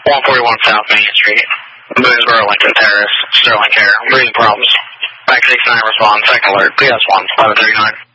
141 South Main Street, Boonesboro, Lincoln Terrace, Sterling Care. Breathing problems. Back 69 respond, second alert, PS1, 1139.